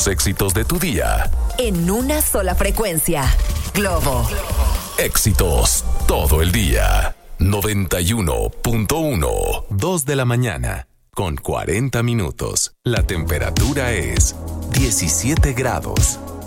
Los éxitos de tu día. En una sola frecuencia. Globo. Éxitos todo el día. 91.1. 2 de la mañana. Con 40 minutos. La temperatura es 17 grados.